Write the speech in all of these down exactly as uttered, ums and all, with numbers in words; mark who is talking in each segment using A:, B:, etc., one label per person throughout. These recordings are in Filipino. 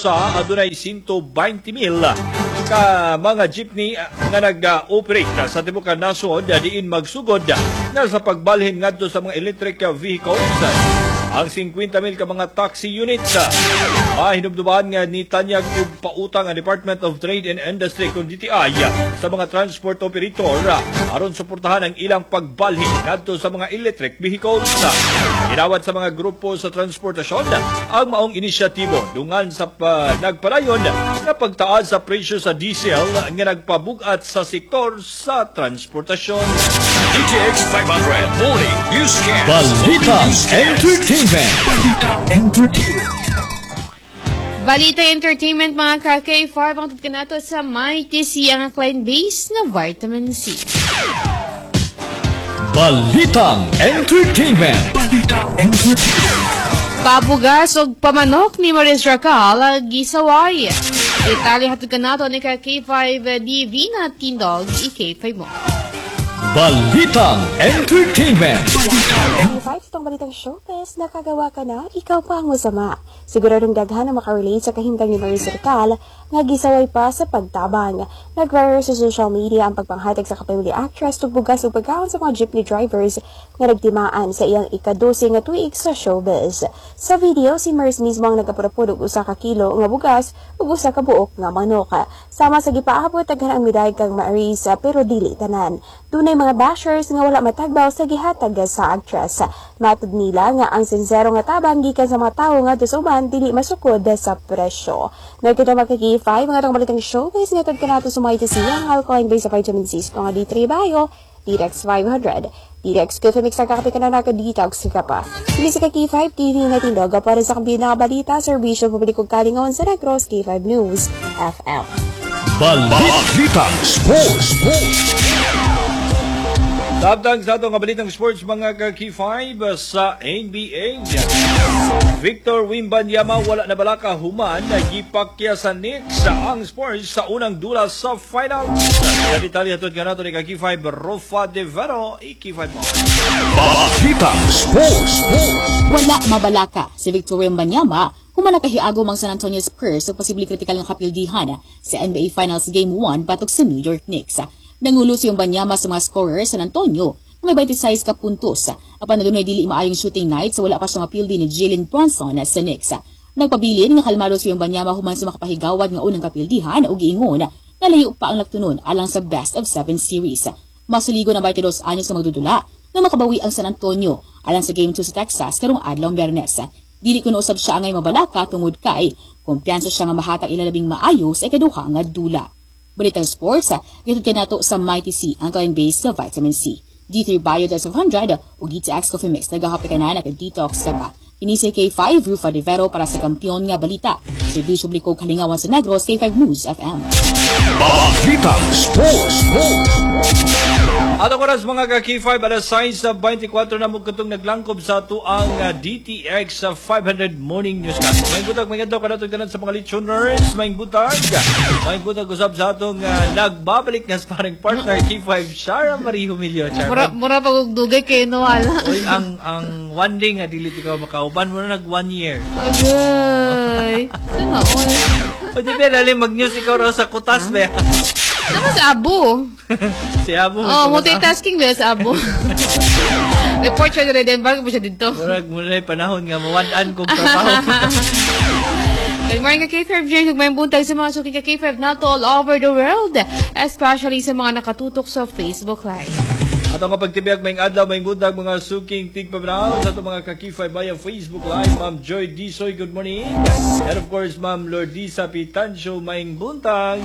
A: usa adunay one hundred twenty mil ka mga jeepney nga nag-operate sa tibukan nasod diin magsugod na sa pagbalhin ngadto sa mga electric vehicles. Ang fifty mil ka mga taxi units mahinumduman nga ni tanyag og pautang ang Department of Trade and Industry kung D T I sa mga transport operator aron suportahan ang ilang pagbalhin ngadto sa mga electric vehicles. Ginawad sa mga grupo sa transportasyon ang maong inisyatibo dungan sa uh, nagpadayon na pagtaas sa presyo sa diesel nga nagpabugat sa sektor sa transportasyon.
B: D T X five hundred Morning Newscast.
C: Balita Entertainment.
B: Balita Entertainment.
D: Balita Entertainment mga ka-K five ang tutkan sa Mighty C ang client base na vitamin C.
C: Balitang Entertainment.
B: Balita Entertainment.
D: Pabugas og pamanok ni Maris Racal gisaway. Itali hatod kanato ni ka-K five di Vina Tindog i K five mo.
C: Balitang Entertainment.
E: K five itong balitang showbiz, nakagawa ka na, ikaw pa ang masama. Siguradong daghan na makarelate sa kahimtang ni Maris Racal nga gisaway pa sa pagtabang. Nag-viral sa social media ang pagpanghatag sa kapamilya actress tug bugas ug pagkaon sa mga jeepney drivers nga nagtimaan sa iyang ikadose nga tuig sa showbiz. Sa video, si Maris mismo ang nagapurapod og usa ka kilo nga bugas ug usa ka buok nga manok. Sama sa gipaabot daghan ang miday kang Maris pero dili tanan. Dunay mga bashers nga wala matagbaw sa gihatag sa actress. Matod nila nga ang sincero nga tabang gikan sa mga tawo nga tusuban dili masukod sa presyo. Nagkita makiki five mga tong balitang showbiz nga tad kanato sumayta siya ang alkaline base sa vitamin C nga D three Bio, D X five hundred. D X Coffee Mix ang kakapit ka na naka-detox ka pa. Hindi sa K five T V na tindoga para sa kambina nga balita, serbisyo publikong kalingawan sa Negros, K five News F M.
C: Balita Sports.
A: Sabtang sa itong kabalitang sports mga ka-K five sa N B A. Victor Wembanyama wala na balaka human nagipakya sa Knicks ang Spurs sa unang dula sa finals. Sa detalye hatod nga nato ni ka-K five Rofa De Vero, i-K five mo.
C: Balita Sports.
F: Wala mabalaka si Victor Wembanyama kung manakahiagom ang San Antonio Spurs sa posibleng kritikal ng kapildihan sa N B A Finals Game one batok sa New York Knicks. Nangulo si Wembanyama sa mga scorers sa San Antonio na may twenty-six ka puntos. Apan na doon ay dili maayong shooting night sa wala pa siyang apildi ni Jalen Brunson sa Knicks. Nagpabilin nga kalmado si Wembanyama human sa makapahigawad nga unang kapildihan o giingon na layo pa ang lagtunon alang sa best of seven series. Masuligo na twenty-two anyos na magdudula na makabawi ang San Antonio alang sa Game two sa Texas karong adlaw Biyernes. Dili kuno usab siya angay mabalaka tungod kay kumpiyansa siya nga mahatag ilalabing maayo sa ikaduha nga dula. Balitang sports, gitod ka nato sa Mighty C ang kain base sa vitamin C. D three Bio one hundred o D T X Coffee Mix nagahapit ka na nag-detox ka pa. Inisay K five Rufa De Vero para sa kampiyon nga balita. Serbisyo publiko kalingawan sa Negros, K five News F M.
C: Balita Sports.
A: Atong oras mga ka-K five, alas sais sa twenty-four na mugkatong naglangkob sa tuang uh, D T X sa five hundred Morning Newscast. May butag, may ganto kanatong kanan sa mga listeners. May butag, may butag usab sa atong uh, nagbabalik nga sparring partner K five, Shara Marie Humilio.
D: Mura, mura pagugdugay kayo no, ala.
A: Uy, ang, ang one day nga dili ikaw makauban mo na nag one year.
D: Agay. Ano, oy.
A: O di ba, dali mag-news ikaw raw sa kutas ba?
D: Ano sa abo?
A: Si Abo.
D: Oh, multitasking ba sa abo? Report siya na rin, bago mo siya dito.
A: Murag muna yung panahon nga, mawan-an kong trabaho.
D: Good morning ka K five, Jane. Huwag may buntag sa mga suki ka K five nato all over the world, especially sa mga nakatutok sa Facebook Live.
A: Atong kapagtibiyag may adlaw, may buntag mga suking tigpabnaw sa itong mga ka-K five via Facebook Live. Ma'am Joy Disoy, good morning. And of course, Ma'am Lordisa Pitancio, may buntag.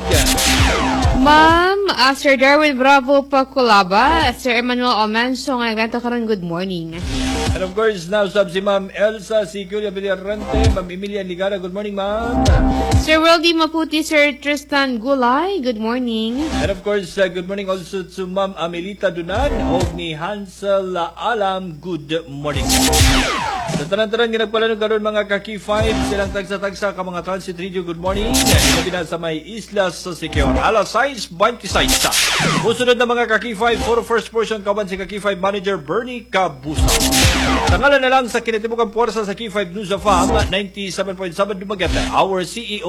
D: Ma'am, uh, Sir Darwin Bravo Pakulaba, Sir Emmanuel Omenso, nga ganito ka rin, good morning.
A: And of course, now sub si Ma'am Elsa, si Julia Villarrente, Ma'am Emilia Ligara, good morning Ma'am.
D: Sir Weldy Maputi, Sir Tristan Gulay, good morning.
A: And of course, uh, good morning also to Ma'am Amelita Dunan o ni Hansel Alam, good morning. Sa tanan-tanan nga nagpalano karon mga ka-K five, silang tagsa-tagsa ka mga transit radio, good morning. Ilabi na sa may Islas sa Siquijor. Alas sais twenty-six. Musunod na mga ka-K five, for first portion kaban si ka-K five Manager Bernie Cabusa. Tangalan na lang sa kinatibukang puwersa sa K five News of A M, ninety-seven point seven Dumaguete, our C E O